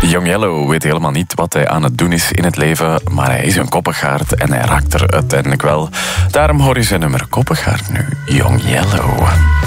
Young Yellow weet helemaal niet wat hij aan het doen is in het leven, maar hij is een koppengaard en hij raakt er uiteindelijk wel. Daarom hoor je zijn nummer Koppengaard nu, Young Yellow.